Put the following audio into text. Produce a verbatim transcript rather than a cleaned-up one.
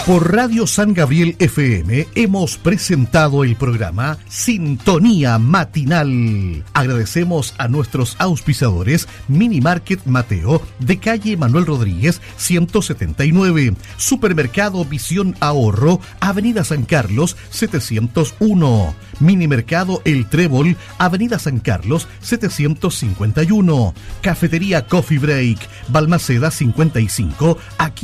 Por Radio San Gabriel F M hemos presentado el programa Sintonía Matinal. Agradecemos a nuestros auspiciadores Mini Market Mateo de calle Manuel Rodríguez ciento setenta y nueve, Supermercado Visión Ahorro, Avenida San Carlos setecientos uno, Mini Mercado El Trébol, Avenida San Carlos setecientos cincuenta y uno, Cafetería Coffee Break, Balmaceda cincuenta y cinco, aquí